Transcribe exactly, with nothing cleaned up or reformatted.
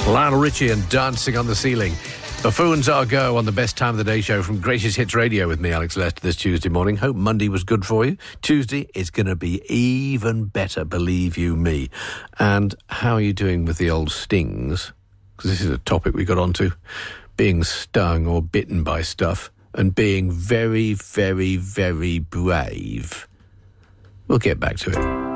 Lionel Richie and Dancing on the Ceiling. Buffoons Are Go on the Best Time of the Day show from Greatest Hits Radio with me, Alex Lester, this Tuesday morning. Hope Monday was good for you. Tuesday is going to be even better, believe you me. And how are you doing with the old stings? Because this is a topic we got onto. Being stung or bitten by stuff and being very, very, very brave. We'll get back to it.